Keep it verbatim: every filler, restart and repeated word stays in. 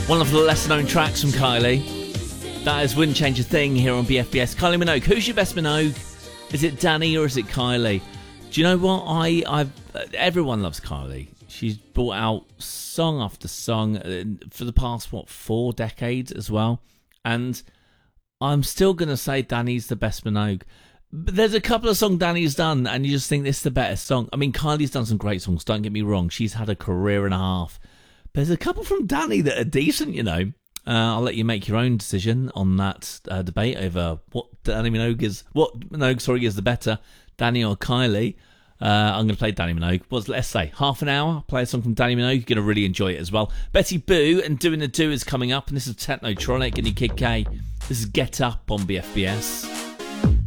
One of the lesser known tracks from Kylie. That is Wouldn't Change a Thing here on B F B S. Kylie Minogue. Who's your best Minogue? Is it Danny or is it Kylie? Do you know what? I, I've everyone loves Kylie. She's brought out song after song for the past, what, four decades as well. And I'm still going to say Danny's the best Minogue. But there's a couple of songs Danny's done, and you just think this is the better song. I mean, Kylie's done some great songs, don't get me wrong. She's had a career and a half. But there's a couple from Danny that are decent, you know. Uh, I'll let you make your own decision on that uh, debate over what Danny Minogue is, what Minogue, sorry, is the better, Danny or Kylie. Uh, I'm going to play Danny Minogue. What's let's say half an hour. Play a song from Danny Minogue. You're going to really enjoy it as well. Betty Boo and Doing the Do is coming up, and this is Technotronic and Kid K. This is Get Up on B F B S.